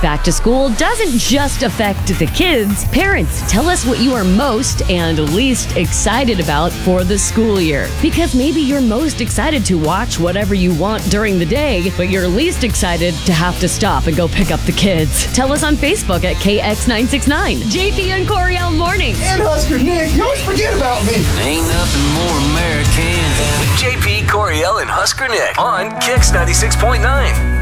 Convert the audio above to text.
Back to school doesn't just affect the kids. Parents, tell us what you are most and least excited about for the school year. Because maybe you're most excited to watch whatever you want during the day, but you're least excited to have to stop and go pick up the kids. Tell us on Facebook at KX969. JP and Coriel Mornings. And Husker Nick, you always forget about me. Ain't nothing more American than JP, Coriel, and Husker Nick on Kix 96.9.